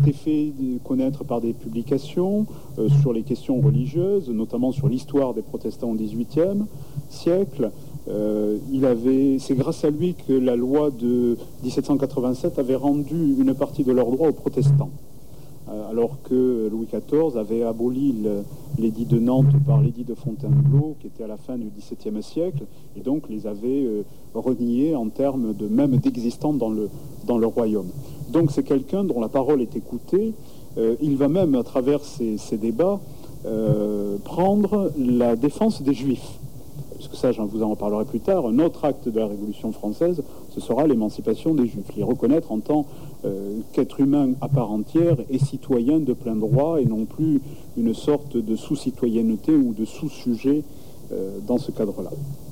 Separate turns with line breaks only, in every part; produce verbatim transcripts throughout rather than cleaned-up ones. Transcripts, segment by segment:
s'était fait connaître par des publications euh, sur les questions religieuses, notamment sur l'histoire des protestants au dix-huitième siècle. Euh, il avait, c'est grâce à lui que la loi de dix-sept cent quatre-vingt-sept avait rendu une partie de leurs droits aux protestants, euh, alors que Louis quatorze avait aboli l'édit de Nantes par l'édit de Fontainebleau, qui était à la fin du dix-septième siècle, et donc les avait euh, reniés en termes de même d'existence dans le, dans le royaume. Donc c'est quelqu'un dont la parole est écoutée. Euh, il va même, à travers ces, ces débats, euh, prendre la défense des Juifs. Parce que ça, je vous en reparlerai plus tard. Un autre acte de la Révolution française, ce sera l'émancipation des Juifs. Les reconnaître en tant euh, qu'être humain à part entière et citoyen de plein droit, et non plus une sorte de sous-citoyenneté ou de sous-sujet euh, dans ce cadre-là.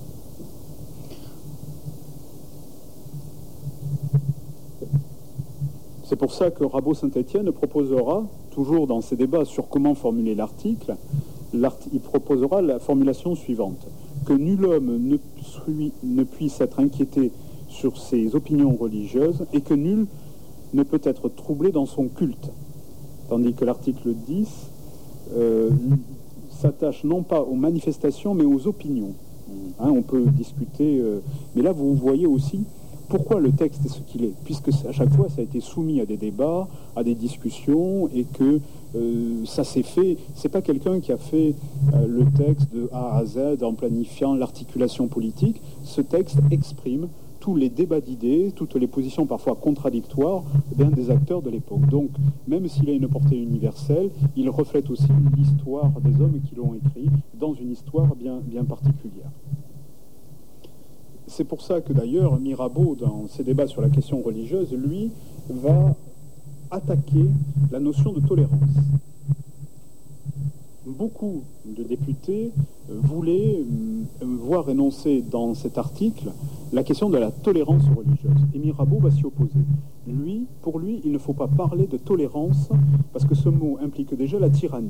C'est pour ça que Rabot-Saint-Étienne proposera, toujours dans ses débats sur comment formuler l'article, il proposera la formulation suivante: que nul homme ne, suis, ne puisse être inquiété sur ses opinions religieuses et que nul ne peut être troublé dans son culte. Tandis que l'article dix euh, s'attache non pas aux manifestations mais aux opinions. Hein, on peut discuter, euh, mais là vous voyez aussi pourquoi le texte est ce qu'il est, puisque à chaque fois ça a été soumis à des débats, à des discussions, et que euh, ça s'est fait. C'est pas quelqu'un qui a fait euh, le texte de A à Z en planifiant l'articulation politique. Ce texte exprime tous les débats d'idées, toutes les positions parfois contradictoires bien des acteurs de l'époque. Donc, même s'il a une portée universelle, il reflète aussi l'histoire des hommes qui l'ont écrit dans une histoire bien, bien particulière. C'est pour ça que d'ailleurs Mirabeau, dans ses débats sur la question religieuse, lui, va attaquer la notion de tolérance. Beaucoup de députés voulaient voir énoncée dans cet article la question de la tolérance religieuse. Et Mirabeau va s'y opposer. Lui, pour lui, il ne faut pas parler de tolérance parce que ce mot implique déjà la tyrannie.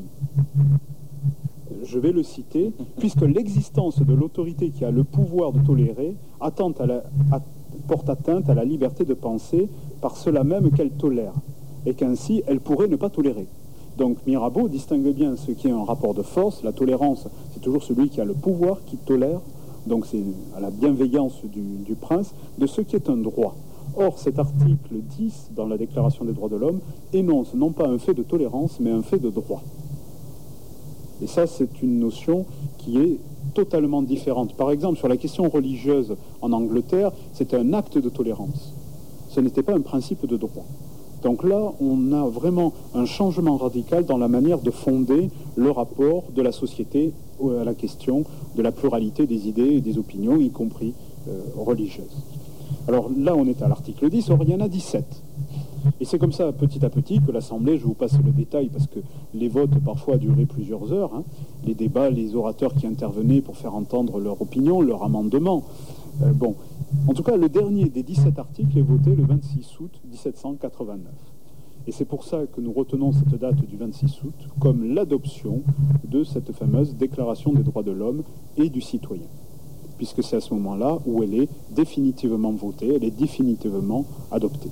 Je vais le citer, puisque l'existence de l'autorité qui a le pouvoir de tolérer attente à la, à, porte atteinte à la liberté de penser par cela même qu'elle tolère, et qu'ainsi elle pourrait ne pas tolérer. Donc Mirabeau distingue bien ce qui est un rapport de force. La tolérance, c'est toujours celui qui a le pouvoir qui tolère, donc c'est à la bienveillance du, du prince, de ce qui est un droit. Or, cet article dix, dans la Déclaration des droits de l'homme, énonce non pas un fait de tolérance, mais un fait de droit. Et ça, c'est une notion qui est totalement différente. Par exemple, sur la question religieuse en Angleterre, c'était un acte de tolérance. Ce n'était pas un principe de droit. Donc là, on a vraiment un changement radical dans la manière de fonder le rapport de la société à la question de la pluralité des idées et des opinions, y compris euh, religieuses. Alors là, on est à l'article dix, or il y en a dix-sept. Et c'est comme ça, petit à petit, que l'Assemblée, je vous passe le détail, parce que les votes, parfois, duraient plusieurs heures, hein, les débats, les orateurs qui intervenaient pour faire entendre leur opinion, leur amendement. Euh, bon, en tout cas, le dernier des dix-sept articles est voté le vingt-six août mille sept cent quatre-vingt-neuf. Et c'est pour ça que nous retenons cette date du vingt-six août comme l'adoption de cette fameuse Déclaration des droits de l'homme et du citoyen, puisque c'est à ce moment-là où elle est définitivement votée, elle est définitivement adoptée.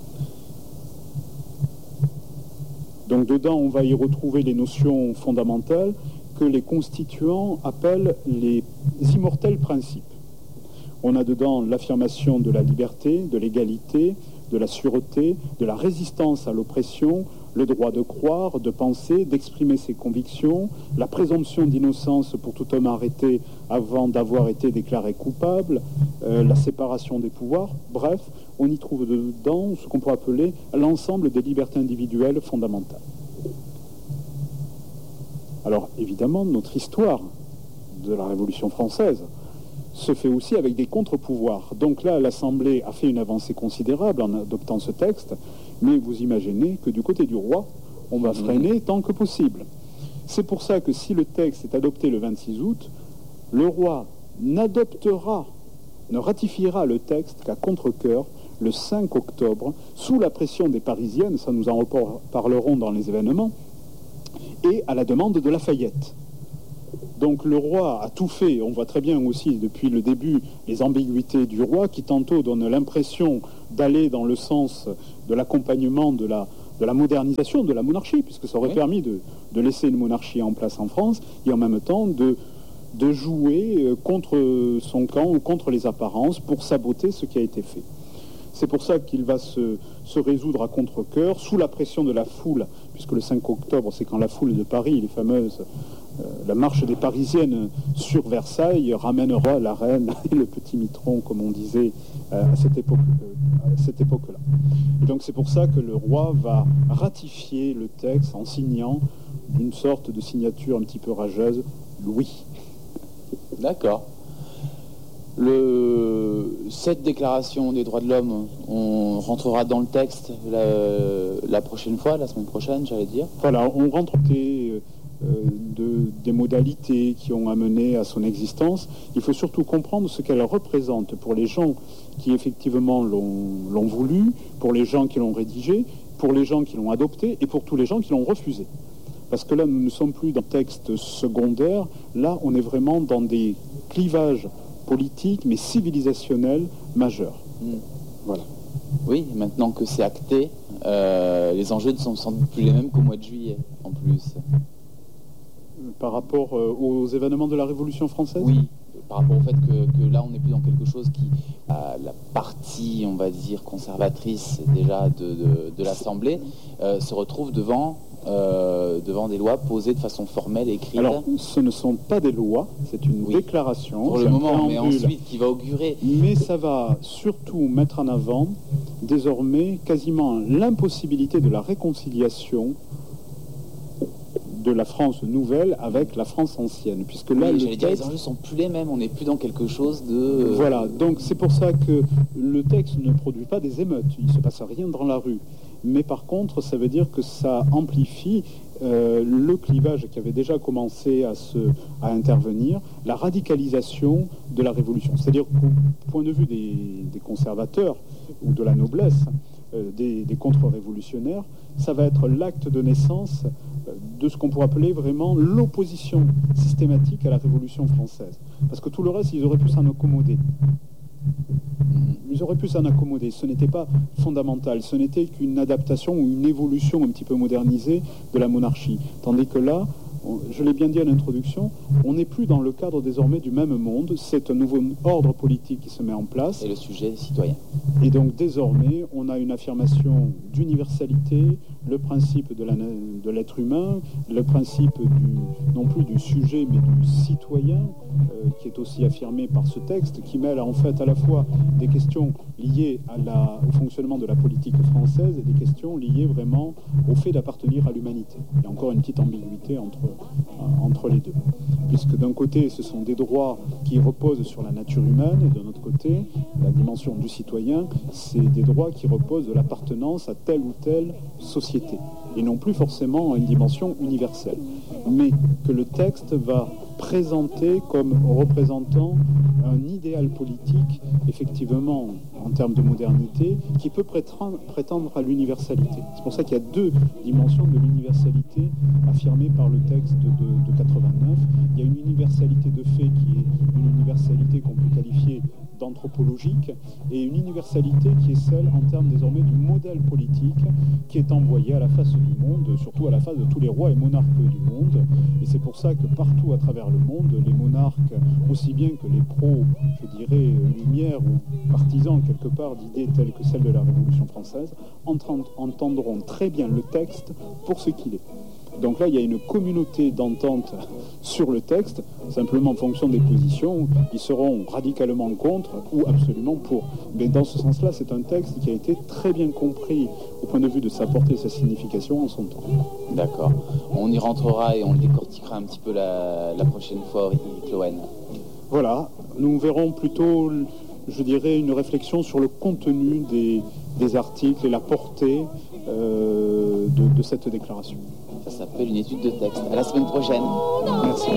Donc dedans, on va y retrouver les notions fondamentales que les constituants appellent les immortels principes. On a dedans l'affirmation de la liberté, de l'égalité, de la sûreté, de la résistance à l'oppression, le droit de croire, de penser, d'exprimer ses convictions, la présomption d'innocence pour tout homme arrêté avant d'avoir été déclaré coupable, euh, la séparation des pouvoirs. Bref, on y trouve dedans ce qu'on pourrait appeler l'ensemble des libertés individuelles fondamentales. Alors évidemment, notre histoire de la Révolution française se fait aussi avec des contre-pouvoirs. Donc là, l'Assemblée a fait une avancée considérable en adoptant ce texte, mais vous imaginez que du côté du roi, on va freiner tant que possible. C'est pour ça que si le texte est adopté le vingt-six août, le roi n'adoptera, ne ratifiera le texte qu'à contre-cœur le cinq octobre, sous la pression des Parisiennes, ça nous en reparlerons dans les événements, et à la demande de Lafayette. Donc le roi a tout fait. On voit très bien aussi depuis le début les ambiguïtés du roi qui tantôt donnent l'impression d'aller dans le sens de l'accompagnement de la de la modernisation de la monarchie, puisque ça aurait oui. permis de, de laisser une monarchie en place en France, et en même temps de, de jouer contre son camp ou contre les apparences pour saboter ce qui a été fait. C'est pour ça qu'il va se, se résoudre à contre-cœur, sous la pression de la foule, puisque le cinq octobre, c'est quand la foule de Paris, les fameuses, euh, la marche des Parisiennes sur Versailles, ramènera la reine et le petit mitron, comme on disait euh, à cette époque, euh, à cette époque-là. Et donc c'est pour ça que le roi va ratifier le texte en signant une sorte de signature un petit peu rageuse, Louis.
D'accord. Le... Cette déclaration des droits de l'homme, on rentrera dans le texte la, la prochaine fois, la semaine prochaine, j'allais dire.
Voilà, on rentre euh, de, des modalités qui ont amené à son existence. Il faut surtout comprendre ce qu'elle représente pour les gens qui effectivement l'ont, l'ont voulu, pour les gens qui l'ont rédigé, pour les gens qui l'ont adopté et pour tous les gens qui l'ont refusé. Parce que là, nous ne sommes plus dans texte secondaire, là, on est vraiment dans des clivages politique, mais civilisationnel majeur. Mmh. Voilà.
Oui, maintenant que c'est acté, euh, les enjeux ne sont sans doute plus les mêmes qu'au mois de juillet, en plus.
Par rapport euh, aux événements de la Révolution française ?
Oui, par rapport au fait que, que là, on n'est plus dans quelque chose qui... Euh, la partie, on va dire, conservatrice, déjà, de, de, de l'Assemblée, euh, se retrouve devant... Euh, devant des lois posées de façon formelle et écrite.
Alors, ce ne sont pas des lois, c'est une oui. déclaration.
Pour le moment, mais ensuite qui va augurer.
Mais ça va surtout mettre en avant, désormais, quasiment l'impossibilité de la réconciliation de la France nouvelle avec la France ancienne. Puisque là,
oui,
le
texte... dire, les enjeux sont plus les mêmes, on n'est plus dans quelque chose de...
Voilà, donc c'est pour ça que le texte ne produit pas des émeutes, il ne se passe rien dans la rue. Mais par contre, ça veut dire que ça amplifie euh, le clivage qui avait déjà commencé à, se, à intervenir, la radicalisation de la Révolution. C'est-à-dire qu'au point de vue des, des conservateurs ou de la noblesse, euh, des, des contre-révolutionnaires, ça va être l'acte de naissance de ce qu'on pourrait appeler vraiment l'opposition systématique à la Révolution française. Parce que tout le reste, ils auraient pu s'en accommoder. Ils auraient pu s'en accommoder. Ce n'était pas fondamental. Ce n'était qu'une adaptation ou une évolution un petit peu modernisée de la monarchie. Tandis que là, je l'ai bien dit à l'introduction, on n'est plus dans le cadre désormais du même monde. C'est un nouveau ordre politique qui se met en place.
Et le sujet citoyen.
Et donc désormais, on a une affirmation d'universalité, le principe de, la, de l'être humain, le principe du, non plus du sujet, mais du citoyen, euh, qui est aussi affirmé par ce texte, qui mêle en fait à la fois des questions liées à la, au fonctionnement de la politique française et des questions liées vraiment au fait d'appartenir à l'humanité. Il y a encore une petite ambiguïté entre, euh, entre les deux. Puisque d'un côté, ce sont des droits qui reposent sur la nature humaine, et de l'autre côté, la dimension du citoyen, c'est des droits qui reposent de l'appartenance à telle ou telle société, et non plus forcément à une dimension universelle. Mais que le texte va présenter comme représentant un idéal politique, effectivement, en termes de modernité, qui peut prétendre, prétendre à l'universalité. C'est pour ça qu'il y a deux dimensions de l'universalité affirmées par le texte de, de quatre-vingt-neuf. Il y a une universalité de fait qui est une universalité qu'on peut qualifier d'anthropologique, et une universalité qui est celle en termes désormais du modèle politique qui est envoyé à la face du monde, surtout à la face de tous les rois et monarques du monde. Et c'est pour ça que partout à travers le monde, les monarques, aussi bien que les pros, je dirais, lumière ou partisans quelque part d'idées telles que celles de la Révolution française, entendront très bien le texte pour ce qu'il est. Donc là, il y a une communauté d'entente sur le texte, simplement en fonction des positions, ils seront radicalement contre ou absolument pour. Mais dans ce sens-là, c'est un texte qui a été très bien compris au point de vue de sa portée et sa signification en son temps.
D'accord. On y rentrera et on le décortiquera un petit peu la, la prochaine fois, Eric Lowen.
Voilà, nous verrons plutôt, je dirais, une réflexion sur le contenu des, des articles et la portée euh, de, de cette déclaration.
Ça s'appelle une étude de texte. À la semaine prochaine.
Merci.